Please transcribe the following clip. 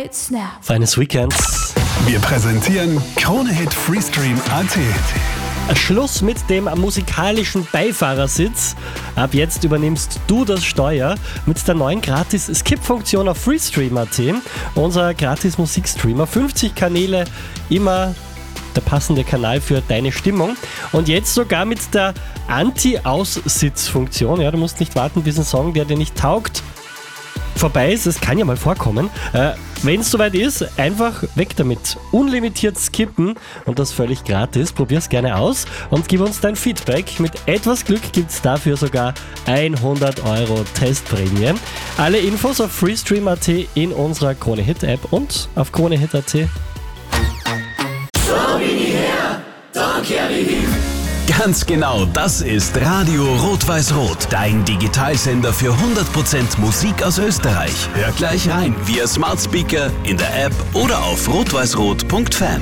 right snap. Feines Weekend. Wir präsentieren Krone-Hit Freestream.at. Schluss mit dem musikalischen Beifahrersitz. Ab jetzt übernimmst du das Steuer mit der neuen Gratis-Skip-Funktion auf Freestream.at. Unser Gratis-Musikstreamer, 50 Kanäle, immer der passende Kanal für deine Stimmung. Und jetzt sogar mit der Anti-Aussitz-Funktion. Ja, du musst nicht warten, bis ein Song, der dir nicht taugt, vorbei ist. Es kann ja mal vorkommen. Wenn es soweit ist, einfach weg damit. Unlimitiert skippen und das völlig gratis. Probier's gerne aus und gib uns dein Feedback. Mit etwas Glück gibt's dafür sogar 100 € Testprämie. Alle Infos auf Freestream.at in unserer Krone-Hit-App und auf Krone-Hit.at. Ganz genau, das ist Radio Rot-Weiß-Rot, dein Digitalsender für 100% Musik aus Österreich. Hör gleich rein via Smart Speaker, in der App oder auf rotweißrot.fan.